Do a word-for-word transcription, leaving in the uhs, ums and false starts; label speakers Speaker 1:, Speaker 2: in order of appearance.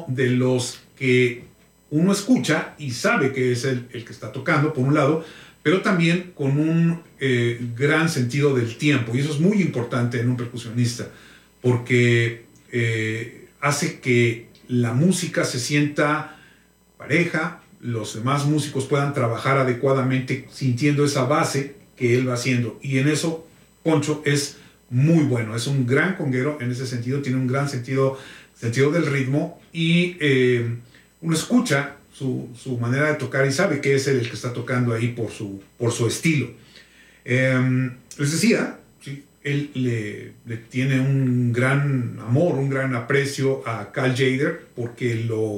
Speaker 1: de los que uno escucha y sabe que es el, el que está tocando, por un lado, pero también con un eh, gran sentido del tiempo. Y eso es muy importante en un percusionista, porque eh, hace que la música se sienta pareja, los demás músicos puedan trabajar adecuadamente sintiendo esa base que él va haciendo. Y en eso Poncho es muy bueno, es un gran conguero en ese sentido, tiene un gran sentido, sentido del ritmo y eh, uno escucha su, su manera de tocar y sabe que es él el que está tocando ahí por su, por su estilo. Eh, les decía, ¿sí? Él le, le tiene un gran amor, un gran aprecio a Cal Tjader porque lo